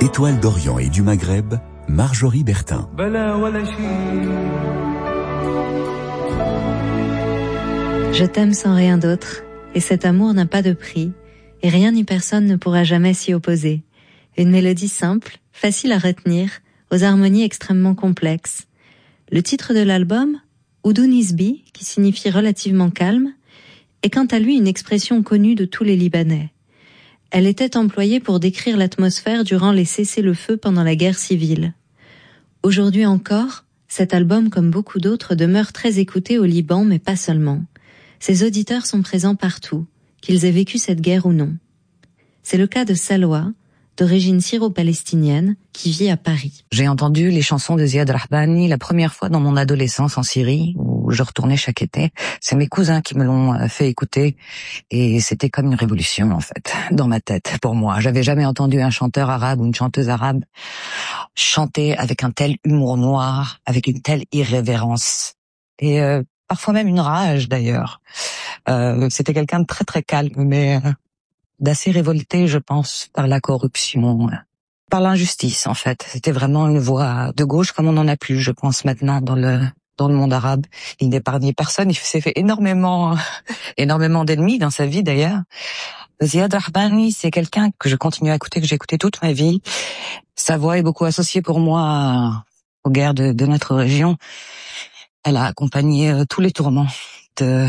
Étoile d'Orient et du Maghreb, Marjorie Bertin. Je t'aime sans rien d'autre, et cet amour n'a pas de prix, et rien ni personne ne pourra jamais s'y opposer. Une mélodie simple, facile à retenir, aux harmonies extrêmement complexes. Le titre de l'album, Oudou Nisbi, qui signifie relativement calme, est quant à lui une expression connue de tous les Libanais. Elle était employée pour décrire l'atmosphère durant les cessez-le-feu pendant la guerre civile. Aujourd'hui encore, cet album, comme beaucoup d'autres, demeure très écouté au Liban, mais pas seulement. Ses auditeurs sont présents partout, qu'ils aient vécu cette guerre ou non. C'est le cas de Salwa, d'origine syro-palestinienne, qui vit à Paris. J'ai entendu les chansons de Ziad Rahbani la première fois dans mon adolescence en Syrie, où je retournais chaque été. C'est mes cousins qui me l'ont fait écouter, et c'était comme une révolution, en fait, dans ma tête, pour moi. J'avais jamais entendu un chanteur arabe ou une chanteuse arabe chanter avec un tel humour noir, avec une telle irrévérence, et parfois même une rage, d'ailleurs. C'était quelqu'un de très très calme, mais d'assez révolté, je pense, par la corruption, par l'injustice, en fait. C'était vraiment une voix de gauche comme on n'en a plus, je pense, maintenant dans le monde arabe. Il n'épargnait personne, il s'est fait énormément d'ennemis dans sa vie, d'ailleurs. Ziad Rahbani, c'est quelqu'un que je continue à écouter, que j'ai écouté toute ma vie. Sa voix est beaucoup associée pour moi aux guerres de notre région. Elle a accompagné tous les tourments de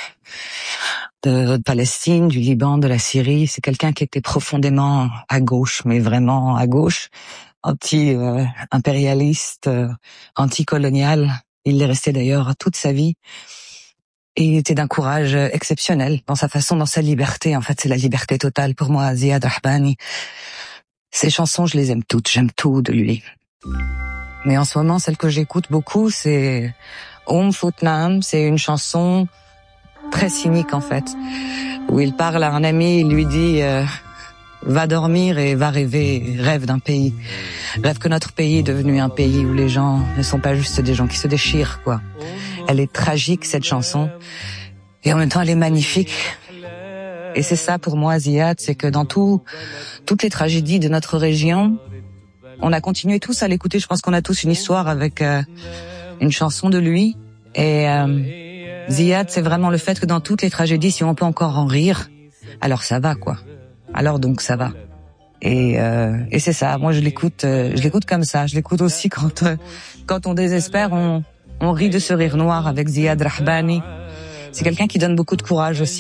Palestine, du Liban, de la Syrie. C'est quelqu'un qui était profondément à gauche, mais vraiment à gauche, anti-impérialiste, anti-colonial. Il l'est resté d'ailleurs toute sa vie. Et il était d'un courage exceptionnel dans sa façon, dans sa liberté. En fait, c'est la liberté totale pour moi, Ziad Rahbani. Ses chansons, je les aime toutes. J'aime tout de lui. Mais en ce moment, celle que j'écoute beaucoup, c'est Foutnam. C'est une chanson très cynique, en fait, où il parle à un ami, il lui dit va dormir et va rêver, rêve d'un pays. Rêve que notre pays est devenu un pays où les gens ne sont pas juste des gens qui se déchirent, quoi. Elle est tragique, cette chanson, et en même temps elle est magnifique. Et c'est ça pour moi, Ziad, c'est que dans toutes les tragédies de notre région, on a continué tous à l'écouter. Je pense qu'on a tous une histoire avec une chanson de lui. Et Ziad, c'est vraiment le fait que dans toutes les tragédies, si on peut encore en rire, alors ça va, quoi. Alors donc ça va. Et c'est ça. Moi, je l'écoute comme ça. Je l'écoute aussi quand on désespère, on rit de ce rire noir avec Ziad Rahbani. C'est quelqu'un qui donne beaucoup de courage aussi.